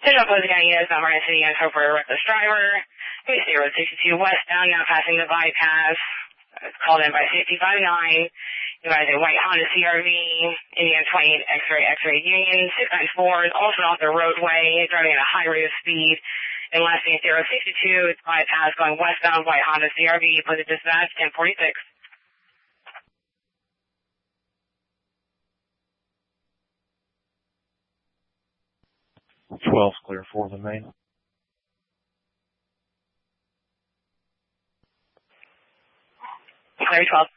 Central Posey County is Mount Vernon City and for a reckless driver. State Road 62 westbound, now passing the bypass. It's called in by 55-9. You guys a white Honda CRV, Indian 28 X-ray Union, 694 is also off the roadway, driving at a high rate of speed. And last name 062, it's bypass going westbound, white Honda CRV, put the dispatch 1046. 12's clear for the main. Clear 12.